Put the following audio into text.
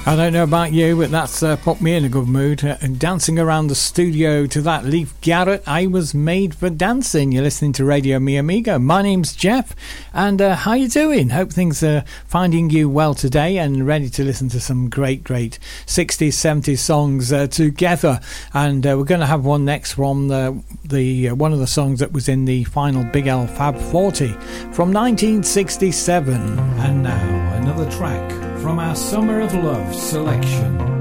I don't know about you, but that's put me in a good mood. Dancing around the studio to that Leif Garrett, I Was Made for Dancing. You're listening to Radio Mi Amigo. My name's Jeff, and how you doing? Hope things are finding you well today and ready to listen to some great 60s, 70s songs together. And we're going to have one next from one of the songs that was in the final Big L Fab 40 from 1967. And now another track from our Summer of Love selection.